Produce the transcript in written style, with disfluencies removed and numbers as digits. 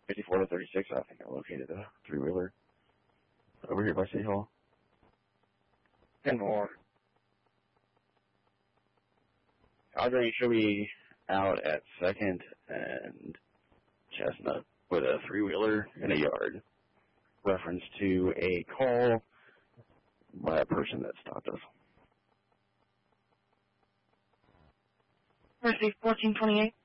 54 to 36, I think I located a three-wheeler over here by City Hall. 10-4. Audrey should be out at 2nd and Chestnut with a three-wheeler in a yard. Reference to a call by a person that stopped us. Mercy 1428.